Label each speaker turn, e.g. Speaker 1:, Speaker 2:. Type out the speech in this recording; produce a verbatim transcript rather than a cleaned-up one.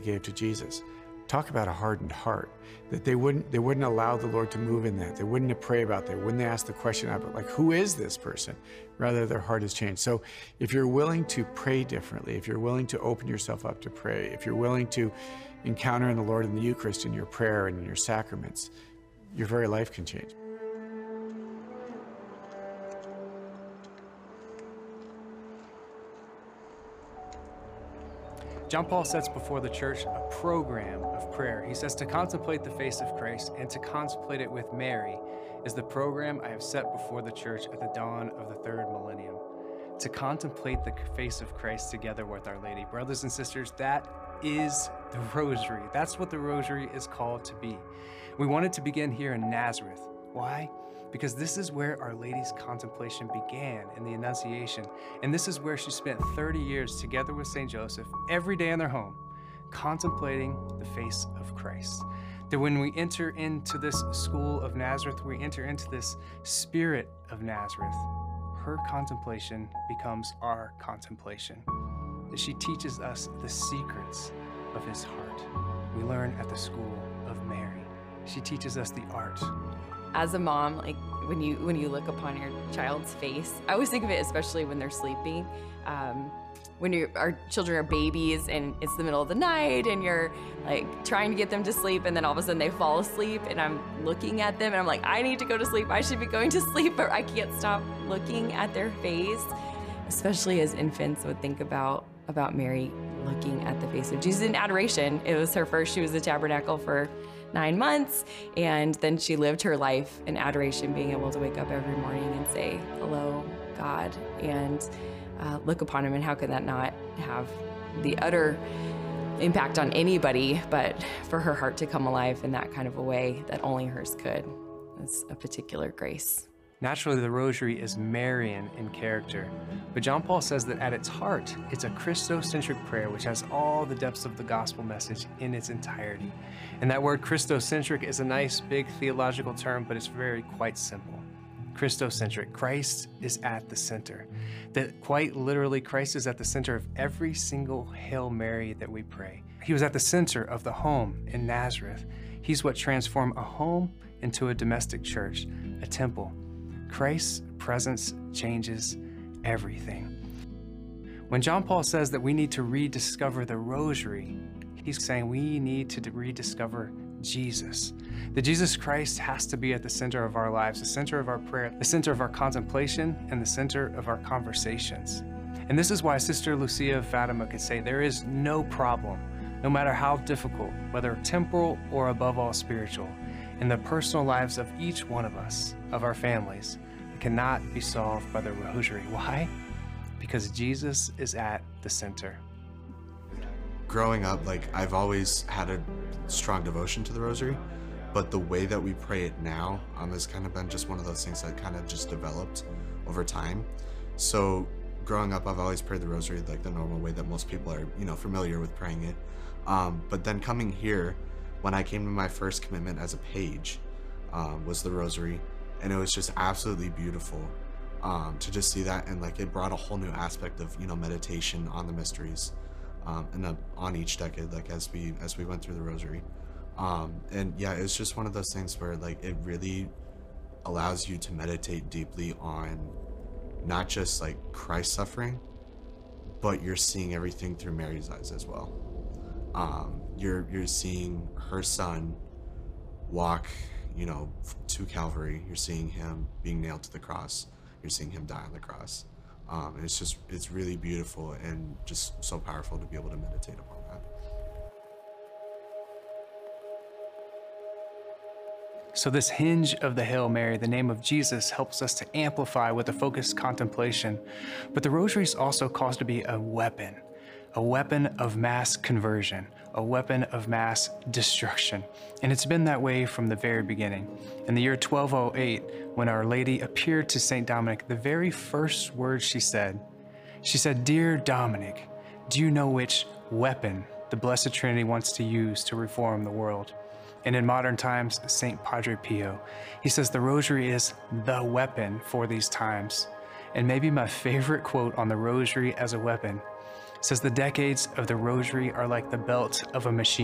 Speaker 1: gave to Jesus. Talk about a hardened heart, that they wouldn't, they wouldn't allow the Lord to move in that. They wouldn't pray about that. Wouldn't ask the question about, like, who is this person? Rather, their heart has changed. So if you're willing to pray differently, if you're willing to open yourself up to pray, if you're willing to encounter in the Lord in the Eucharist, in your prayer and in your sacraments, your very life can change.
Speaker 2: John Paul sets before the church a program of prayer. He says to contemplate the face of Christ and to contemplate it with Mary is the program I have set before the church at the dawn of the third millennium. To contemplate the face of Christ together with Our Lady. Brothers and sisters, that is the Rosary. That's what the Rosary is called to be. We wanted to begin here in Nazareth. Why? Because this is where Our Lady's contemplation began in the Annunciation, and this is where she spent thirty years together with Saint Joseph every day in their home, contemplating the face of Christ. That when we enter into this school of Nazareth, we enter into this spirit of Nazareth, her contemplation becomes our contemplation. That she teaches us the secrets of his heart. We learn at the school of Mary. She teaches us the art.
Speaker 3: As a mom, like when you when you look upon your child's face, I always think of it, especially when they're sleeping. Um, when you our children are babies and it's the middle of the night and you're like trying to get them to sleep, and then all of a sudden they fall asleep, and I'm looking at them and I'm like, I need to go to sleep. I should be going to sleep, but I can't stop looking at their face. Especially as infants would think about about Mary looking at the face of Jesus in adoration. It was her first. She was a tabernacle for nine months, and then she lived her life in adoration, being able to wake up every morning and say, hello, God, and uh, look upon him. And how could that not have the utter impact on anybody, but for her heart to come alive in that kind of a way that only hers could. It's a particular grace.
Speaker 2: Naturally, the Rosary is Marian in character, but John Paul says that at its heart, it's a Christocentric prayer which has all the depths of the gospel message in its entirety. And that word Christocentric is a nice, big theological term, but it's very quite simple. Christocentric, Christ is at the center. That quite literally, Christ is at the center of every single Hail Mary that we pray. He was at the center of the home in Nazareth. He's what transformed a home into a domestic church, a temple. Christ's presence changes everything. When John Paul says that we need to rediscover the Rosary, he's saying we need to rediscover Jesus. That Jesus Christ has to be at the center of our lives, the center of our prayer, the center of our contemplation, and the center of our conversations. And this is why Sister Lucia of Fatima could say there is no problem, no matter how difficult, whether temporal or above all spiritual, in the personal lives of each one of us, of our families, that cannot be solved by the Rosary. Why? Because Jesus is at the center.
Speaker 4: Growing up, like, I've always had a strong devotion to the Rosary, but the way that we pray it now um, has kind of been just one of those things that kind of just developed over time. So growing up, I've always prayed the Rosary like the normal way that most people are, you know, familiar with praying it. Um, but then coming here, when I came to my first commitment as a page, um, was the Rosary, and it was just absolutely beautiful um, to just see that, and like it brought a whole new aspect of, you know, meditation on the mysteries, um, and uh, on each decade, like as we as we went through the Rosary, um, and yeah, it's just one of those things where like it really allows you to meditate deeply on not just like Christ's suffering, but you're seeing everything through Mary's eyes as well. Um, you're you're seeing her son walk, you know, to Calvary. You're seeing him being nailed to the cross. You're seeing him die on the cross. Um, and it's just, it's really beautiful and just so powerful to be able to meditate upon that.
Speaker 2: So this hinge of the Hail Mary, the name of Jesus, helps us to amplify with a focused contemplation. But the Rosary is also called to be a weapon. A weapon of mass conversion, a weapon of mass destruction. And it's been that way from the very beginning. In the year twelve oh eight, when Our Lady appeared to Saint Dominic, the very first words she said, she said, "Dear Dominic, do you know which weapon the Blessed Trinity wants to use to reform the world?" And in modern times, Saint Padre Pio, he says the Rosary is the weapon for these times. And maybe my favorite quote on the Rosary as a weapon, says the decades of the rosary are like the belt of a machine.